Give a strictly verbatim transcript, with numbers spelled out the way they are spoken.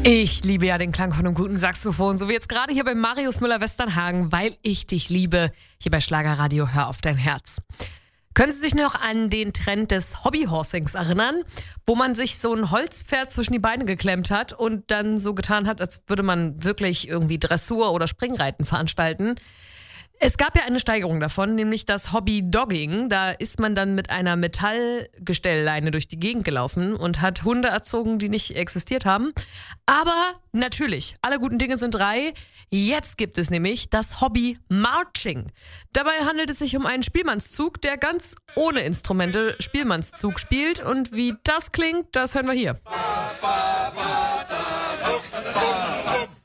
Ich liebe ja den Klang von einem guten Saxophon, so wie jetzt gerade hier bei Marius Müller-Westernhagen, weil ich dich liebe, hier bei Schlagerradio Hör auf dein Herz. Können Sie sich noch an den Trend des Hobbyhorsings erinnern, wo man sich so ein Holzpferd zwischen die Beine geklemmt hat und dann so getan hat, als würde man wirklich irgendwie Dressur oder Springreiten veranstalten? Es gab ja eine Steigerung davon, nämlich das Hobby Dogging. Da ist man dann mit einer Metallgestellleine durch die Gegend gelaufen und hat Hunde erzogen, die nicht existiert haben. Aber natürlich, alle guten Dinge sind drei. Jetzt gibt es nämlich das Hobby Marching. Dabei handelt es sich um einen Spielmannszug, der ganz ohne Instrumente Spielmannszug spielt. Und wie das klingt, das hören wir hier.